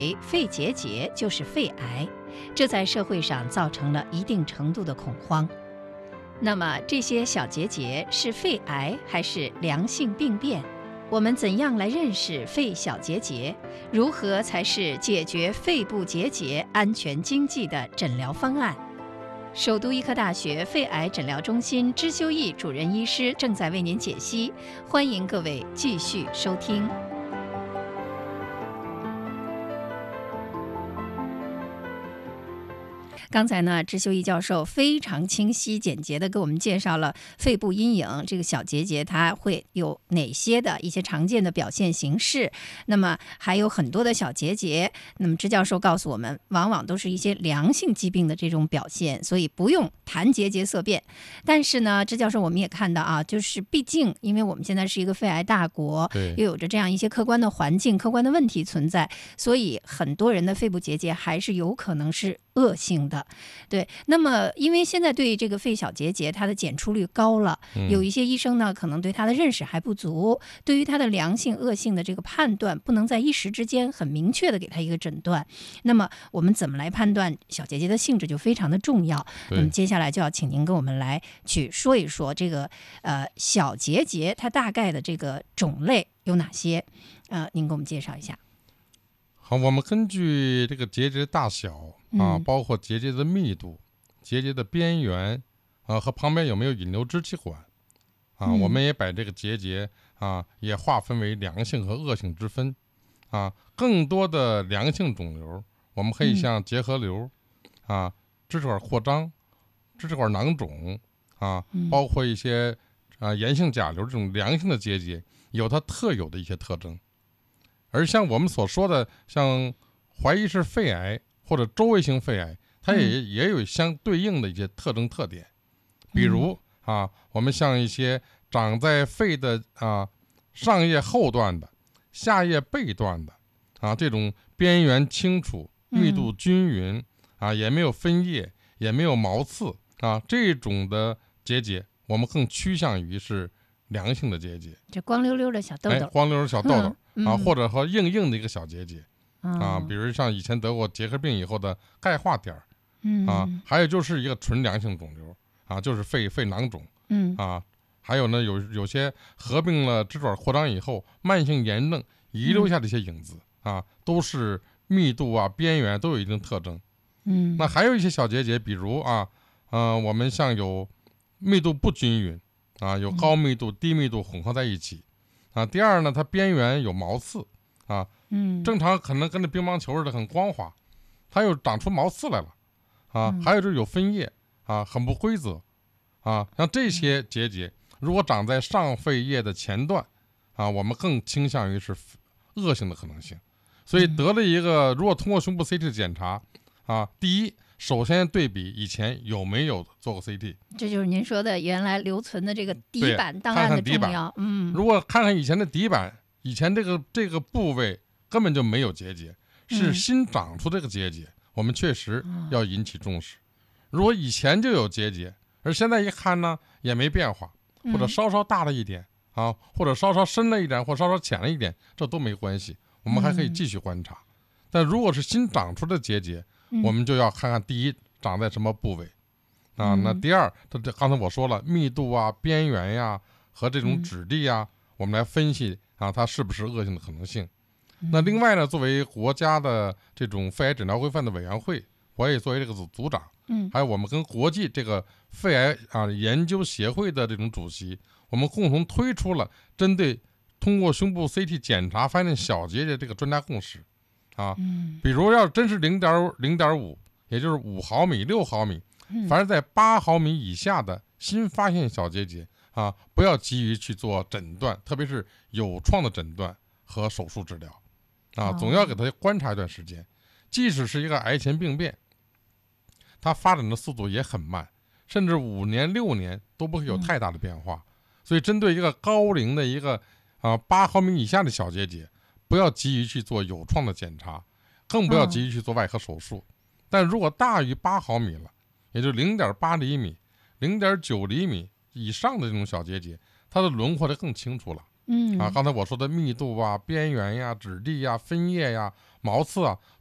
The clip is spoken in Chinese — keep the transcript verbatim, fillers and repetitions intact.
肺结节就是肺癌，这在社会上造成了一定程度的恐慌。那么这些小结节是肺癌还是良性病变？我们怎样来认识肺小结节？如何才是解决肺部结节安全经济的诊疗方案？首都医科大学肺癌诊疗中心支修义主任医师正在为您解析，欢迎各位继续收听。刚才呢，支修义教授非常清晰简洁地给我们介绍了肺部阴影这个小结节它会有哪些的一些常见的表现形式，那么还有很多的小结节，那么支教授告诉我们往往都是一些良性疾病的这种表现，所以不用谈结节色变。但是呢，支教授我们也看到啊，就是毕竟因为我们现在是一个肺癌大国，又有着这样一些客观的环境客观的问题存在，所以很多人的肺部结节还是有可能是恶性的。对，那么因为现在对这个肺小结节它的检出率高了，有一些医生呢可能对它的认识还不足，对于它的良性恶性的这个判断不能在一时之间很明确的给它一个诊断。那么我们怎么来判断小结节的性质就非常的重要。那么接下来就要请您跟我们来去说一说这个呃小结节它大概的这个种类有哪些，呃，您给我们介绍一下。 好，我们根据这个结节大小啊，包括结节的密度、结节的边缘啊，和旁边有没有引流支气管啊，嗯、我们也把这个结节啊也划分为良性和恶性之分啊。更多的良性肿瘤，我们可以像结核瘤啊、支气管扩张、支气管囊肿啊，包括一些啊炎性甲瘤这种良性的结节，有它特有的一些特征。而像我们所说的，像怀疑是肺癌或者周围型肺癌，它也、嗯、也有相对应的一些特征特点。比如啊，我们像一些长在肺的啊上叶后段的、下叶背段的啊，这种边缘清楚、密度均匀啊，也没有分叶，也没有毛刺啊，这种的结节，我们更趋向于是良性的结节， 这光溜溜的小痘痘， 哎、光溜溜小痘痘。嗯啊，或者和硬硬的一个小结节、 嗯、 啊，比如像以前得过结核病以后的钙化点儿、嗯、啊，还有就是一个纯良性肿瘤啊，就是肺肺囊肿， 嗯啊，还有呢有有些合并了支气管扩张以后慢性炎症遗留下的一些影子、嗯、啊，都是密度啊边缘都有一定特征。 嗯， 那还有一些小结节，比如啊，呃，我们像有密度不均匀啊，有高密度、低密度混合在一起。啊，第二呢，它边缘有毛刺啊， 嗯， 正常可能跟那乒乓球似的很光滑，它又长出毛刺来了啊。 嗯、 还有就是有分叶啊，很不规则啊。像这些结节，如果长在上肺叶的前段啊，我们更倾向于是恶性的可能性。所以得了一个，如果通过胸部 C T 的检查啊，第一，首先对比以前有没有做过 C T， 这就是您说的原来留存的这个底板档案的重要。 看看嗯， 如果看看以前的底板，以前这个这个部位根本就没有结节，是新长出这个结节，嗯、我们确实要引起重视。如果以前就有结节，而现在一看呢也没变化，或者稍稍大了一点、嗯、啊，或者稍稍深了一点，或稍稍浅了一点，这都没关系，我们还可以继续观察。嗯、但如果是新长出的结节，我们就要看看第一长在什么部位啊，那第二，它这刚才我说了密度啊、边缘呀和这种质地啊，我们来分析啊它是不是恶性的可能性。那另外呢，作为国家的这种肺癌诊疗规范的委员会，我也作为这个组组长，嗯，还有我们跟国际这个肺癌啊研究协会的这种主席，我们共同推出了针对通过胸部 C T 检查发现小结节这个专家共识。啊，比如要真是零点零点五，也就是五毫米、六毫米，凡是在八毫米以下的新发现小结节啊，不要急于去做诊断，特别是有创的诊断和手术治疗，啊，总要给它观察一段时间。即使是一个癌前病变，它发展的速度也很慢，甚至五年、六年都不会有太大的变化。所以，针对一个高龄的一个啊八毫米以下的小结节，不要急于去做有创的检查，更不要急于去做外科手术。哦、但如果大于八毫米了，也就零点八厘米、零点九厘米以上的这种小结节，它的轮廓就更清楚了。嗯啊，刚才我说的密度啊、边缘呀、质地呀、分叶呀、 毛刺啊